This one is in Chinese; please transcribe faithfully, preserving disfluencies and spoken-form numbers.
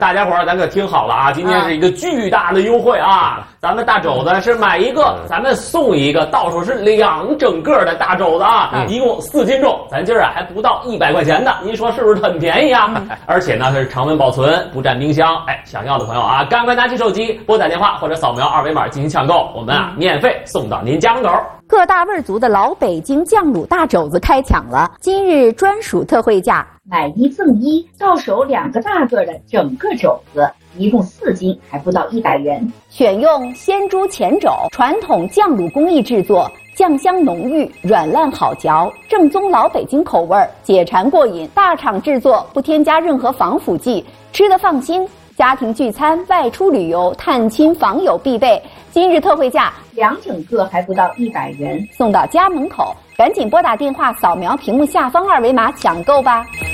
大家伙儿咱可听好了啊，今天是一个巨大的优惠啊！咱们大肘子是买一个，咱们送一个，到手是两整个的大肘子啊，嗯、一共四斤重，咱今儿啊还不到一百块钱的，您说是不是很便宜啊？嗯、而且呢，它是常温保存，不占冰箱。哎，想要的朋友啊，赶快拿起手机拨打电话或者扫描二维码进行抢购，我们啊、嗯、免费送到您家门口。 各大味族的老北京酱卤大肘子开抢了，今日专属特惠价。 买一赠一，到手两个大个的整个肘子，一共四斤，还不到一百元。 选用鲜猪前肘，传统酱卤工艺制作，酱香浓郁，软烂好嚼，正宗老北京口味，解馋过瘾。大厂制作，不添加任何防腐剂，吃得放心。家庭聚餐、外出旅游、探亲访友必备。今日特惠价， 两整个还不到一百元， 送到家门口。赶紧拨打电话，扫描屏幕下方二维码抢购吧。